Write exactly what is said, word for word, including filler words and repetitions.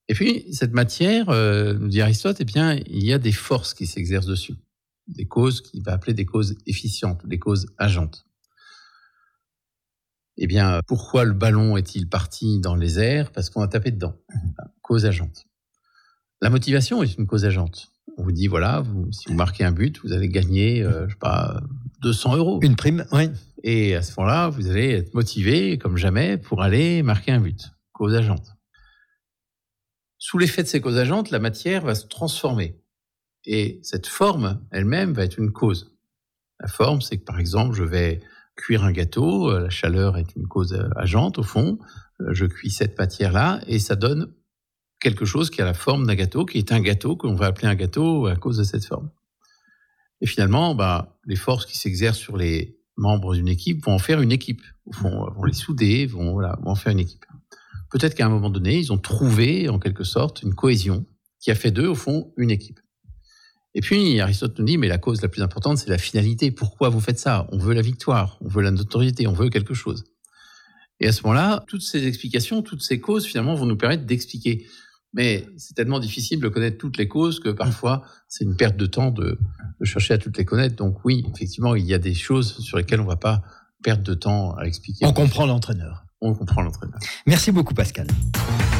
Et puis, cette matière, euh, nous dit Aristote, eh bien, il y a des forces qui s'exercent dessus. Des causes qu'il va appeler des causes efficientes, des causes agentes. Eh bien, pourquoi le ballon est-il parti dans les airs ? Parce qu'on a tapé dedans. Cause agente. La motivation est une cause agente. On vous dit, voilà, vous, si vous marquez un but, vous allez gagner, euh, je sais pas, deux cents euros. Une prime, oui. Et à ce moment-là, vous allez être motivé, comme jamais, pour aller marquer un but. Cause agente. Sous l'effet de ces causes agentes, la matière va se transformer. Et cette forme elle-même va être une cause. La forme, c'est que par exemple, je vais cuire un gâteau, la chaleur est une cause agente au fond, je cuis cette matière-là et ça donne quelque chose qui a la forme d'un gâteau, qui est un gâteau, qu'on va appeler un gâteau à cause de cette forme. Et finalement, bah, les forces qui s'exercent sur les membres d'une équipe vont en faire une équipe. Au fond, vont les souder, vont, voilà, vont en faire une équipe. Peut-être qu'à un moment donné, ils ont trouvé en quelque sorte une cohésion qui a fait d'eux, au fond, une équipe. Et puis, Aristote nous dit, mais la cause la plus importante, c'est la finalité. Pourquoi vous faites ça ? On veut la victoire, on veut la notoriété, on veut quelque chose. Et à ce moment-là, toutes ces explications, toutes ces causes, finalement, vont nous permettre d'expliquer. Mais c'est tellement difficile de connaître toutes les causes que parfois, c'est une perte de temps de, de chercher à toutes les connaître. Donc oui, effectivement, il y a des choses sur lesquelles on ne va pas perdre de temps à expliquer. On comprend l'entraîneur. On comprend l'entraîneur. Merci beaucoup, Pascal.